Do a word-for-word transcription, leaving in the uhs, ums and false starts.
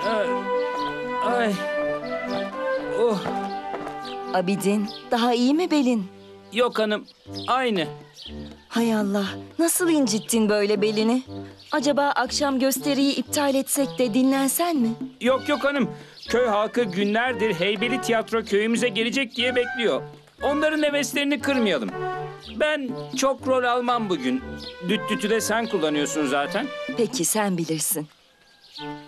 Ay. Ay. Oh. Abidin, daha iyi mi belin? Yok hanım, aynı. Hay Allah, nasıl incittin böyle belini? Acaba akşam gösteriyi iptal etsek de dinlensen mi? Yok yok hanım, köy halkı günlerdir Heybeli Tiyatro köyümüze gelecek diye bekliyor. Onların heveslerini kırmayalım. Ben çok rol almam bugün. Düt dütü de sen kullanıyorsun zaten. Peki, sen bilirsin.